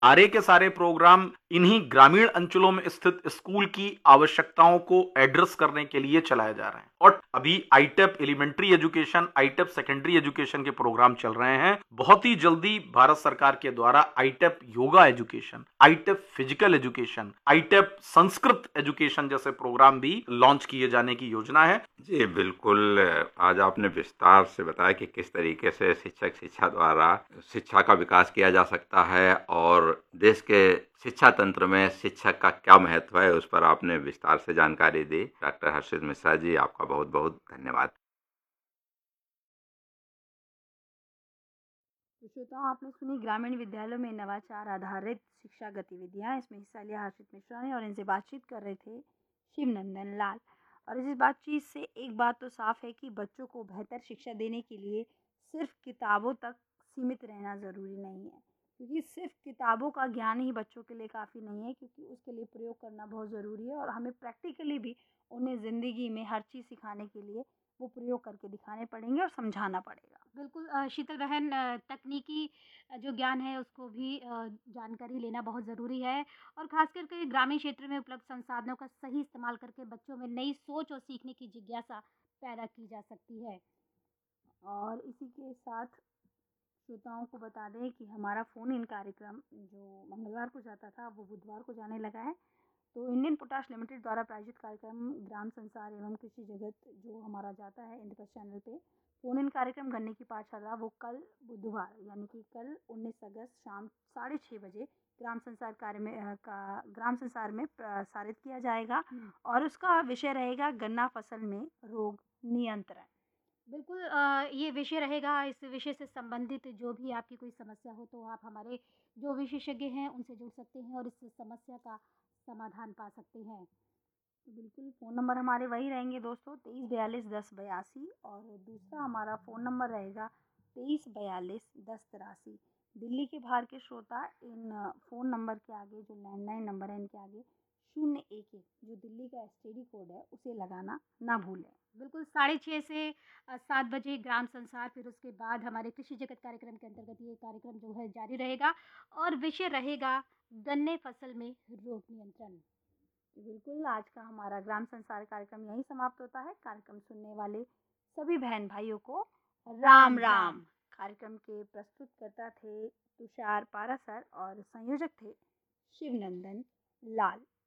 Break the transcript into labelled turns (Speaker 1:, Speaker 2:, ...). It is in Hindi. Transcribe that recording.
Speaker 1: सारे के सारे प्रोग्राम इन्हीं ग्रामीण अंचलों में स्थित स्कूल की आवश्यकताओं को एड्रेस करने के लिए चलाए जा रहे हैं। और अभी आईटेप एलिमेंट्री एजुकेशन, आईटेप सेकेंडरी एजुकेशन के प्रोग्राम चल रहे हैं। बहुत ही जल्दी भारत सरकार के द्वारा आईटेप yoga education, आईटेप physical education, आईटेप Sanskrit education जैसे प्रोग्राम भी लॉन्च किए जाने की योजना है।
Speaker 2: जी बिल्कुल। आज आपने विस्तार से बताया कि किस तरीके से शिक्षा द्वारा शिक्षा का विकास किया जा सकता है और देश के शिक्षा तंत्र में शिक्षक का क्या महत्व है, उस पर आपने विस्तार से जानकारी दी। डॉक्टर हर्षित मिश्रा जी, आपका बहुत बहुत धन्यवाद।
Speaker 3: तो श्रोताओं, आपने सुनी ग्रामीण विद्यालयों में नवाचार आधारित शिक्षा गतिविधियां। इसमें हिस्सा लिया हर्षित मिश्रा ने और इनसे बातचीत कर रहे थे शिवनंदन लाल। और इस बातचीत से एक बात तो साफ है कि बच्चों को बेहतर शिक्षा देने के लिए सिर्फ किताबों तक सीमित रहना ज़रूरी नहीं है, क्योंकि सिर्फ किताबों का ज्ञान ही बच्चों के लिए काफ़ी नहीं है, क्योंकि उसके लिए प्रयोग करना बहुत ज़रूरी है और हमें प्रैक्टिकली भी उन्हें ज़िंदगी में हर चीज़ सिखाने के लिए वो प्रयोग करके दिखाने पड़ेंगे और समझाना पड़ेगा।
Speaker 4: बिल्कुल शीतल बहन, तकनीकी जो ज्ञान है उसको भी जानकारी लेना बहुत ज़रूरी है और ख़ास करके ग्रामीण क्षेत्र में उपलब्ध संसाधनों का सही इस्तेमाल करके बच्चों में नई सोच और सीखने की जिज्ञासा पैदा की जा सकती है।
Speaker 3: और इसी के साथ श्रोताओं को बता दें कि हमारा फ़ोन इन कार्यक्रम जो मंगलवार को जाता था वो बुधवार को जाने लगा है। तो इंडियन पोटाश लिमिटेड द्वारा प्रायोजित कार्यक्रम ग्राम संसार एवं कृषि जगत जो हमारा जाता है इंद्रप्रस्थ चैनल पे, फ़ोन इन कार्यक्रम गन्ने की पाठशाला वो कल बुधवार यानी कि कल 19 अगस्त शाम 6:30 बजे ग्राम संसार में प्रसारित किया जाएगा और उसका विषय रहेगा गन्ना फसल में रोग नियंत्रण।
Speaker 4: बिल्कुल, ये विषय रहेगा। इस विषय से संबंधित जो भी आपकी कोई समस्या हो तो आप हमारे जो विशेषज्ञ हैं उनसे जुड़ सकते हैं और इस समस्या का समाधान पा सकते हैं।
Speaker 3: तो बिल्कुल फ़ोन नंबर हमारे वही रहेंगे दोस्तों, 23421082 और दूसरा हमारा फ़ोन नंबर रहेगा 23421083। दिल्ली के बाहर के श्रोता इन फ़ोन नंबर के आगे जो लैंडलाइन नंबर है इनके आगे 011 जो दिल्ली का एसटीडी कोड है उसे लगाना ना भूलें।
Speaker 4: बिल्कुल, 6:30 से 7 बजे ग्राम संसार, फिर उसके बाद हमारे कृषि जगत कार्यक्रम के अंतर्गत ये कार्यक्रम जो है जारी रहेगा और विषय रहेगा गन्ने फसल में रोग नियंत्रण।
Speaker 3: बिल्कुल, आज का हमारा ग्राम संसार कार्यक्रम यहीं समाप्त होता है। कार्यक्रम सुनने वाले सभी बहन भाइयों को राम
Speaker 4: राम
Speaker 3: राम।
Speaker 4: राम।
Speaker 3: कार्यक्रम के प्रस्तुतकर्ता थे तुषार पारासर और संयोजक थे शिवनंदन लाल।